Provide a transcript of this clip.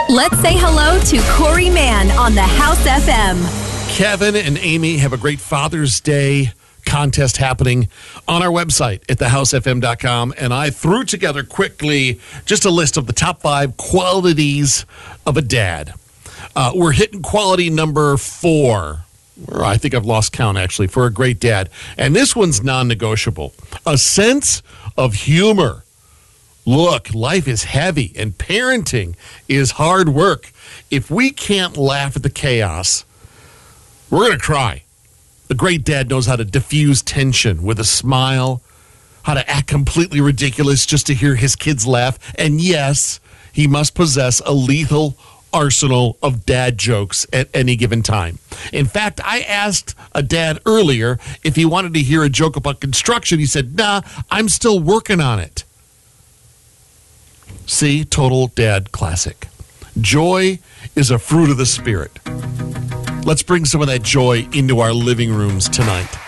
Let's say hello to Corey Mann on the House FM. Kevin and Amy have a great Father's Day contest happening on our website at thehousefm.com. And I threw together quickly just a list of the top 5 qualities of a dad. We're hitting quality number 4. Or I think I've lost count, actually, for a great dad. And this one's non-negotiable. A sense of humor. Look, life is heavy and parenting is hard work. If we can't laugh at the chaos, we're going to cry. A great dad knows how to diffuse tension with a smile, how to act completely ridiculous just to hear his kids laugh. And yes, he must possess a lethal arsenal of dad jokes at any given time. In fact, I asked a dad earlier if he wanted to hear a joke about construction. He said, nah, I'm still working on it. See, total dad classic. Joy is a fruit of the Spirit. Let's bring some of that joy into our living rooms tonight.